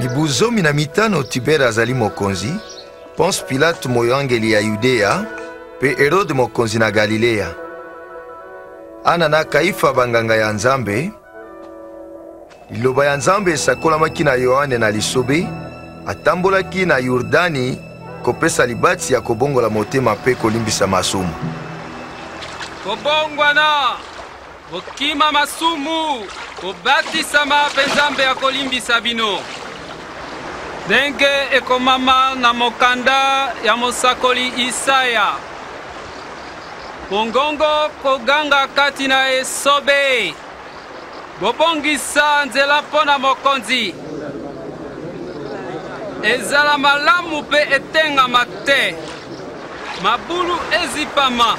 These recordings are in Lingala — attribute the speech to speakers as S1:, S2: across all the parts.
S1: Mibu 15 Tibere azali mokonzi, Ponce Pilate moyangeli ya Yudea, pe Herode mokonzi na Galilea. Ana na Kaifa banganga ya Nzambe, liloba ya Nzambe esakolamaki na Yohane na lisobe, atambolaki na Yordani kopesa libati ya kobongola motema pe kolimbisa masumu.
S2: Kobongwana, okima masumu, obatisama pe Nzambe ya kolimbisa bino. Ndenge ekomama na mokanda ya mosakoli Isaya. Kongongo koganga kati na esobe. Bobongisa nzela pona mokonzi. Ezala malamu pe etengama te. Mabulu ezipama.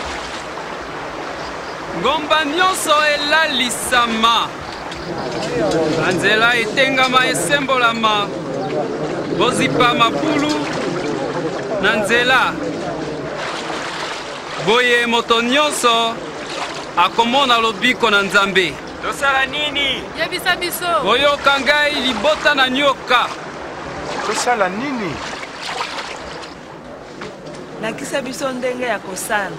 S2: Ngomba nyonso elalisama. Nzela etengama esembolama. Bozipa mabulu na nzela. Boye moto nyonso akomona lobiko na Nzambe.
S3: Tosala nini?
S2: Yebisa biso. Boyoka ngai libota na nyoka.
S3: Tosala nini?
S4: Lakisa biso ndenge ya kosala.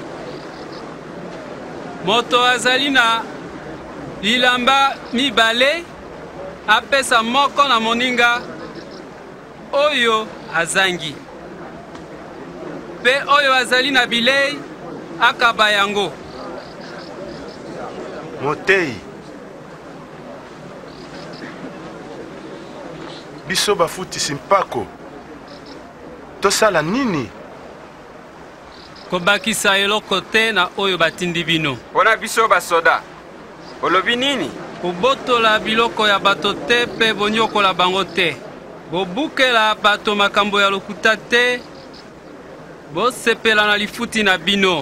S2: Moto azali na bilamba mibale apesa moko na moninga oyo azangi. Pe oyo azali na bilei akaba yango.
S3: Motei. Biso bafutisi mpako. Tosala nini?
S2: Kobakisa eloko te na oyo batindi bino.
S5: Pona biso basoda. Olobi nini?
S2: Kobotola biloko ya bato te pe bonyokola bango te. Bobukela bato makambo ya lokuta te. Bosepela na lifuti na bino.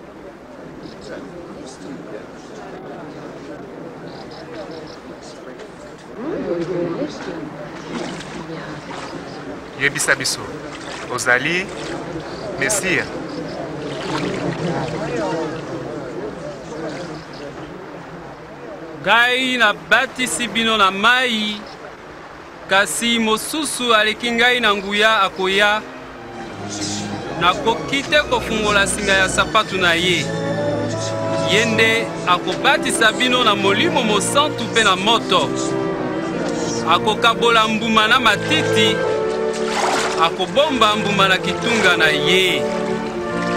S6: Yebisa biso, ozali Mesia.
S2: Ngai na batisi bino na mai, kasi mosusu aleki ngai na nguya akoya, nakoki te kofungola singa ya sapatu na ye. Yende akobatisa bino na molimo mosantu pe na moto. Akokabola mbuma na matiti, akobomba mbuma na kitunga na ye.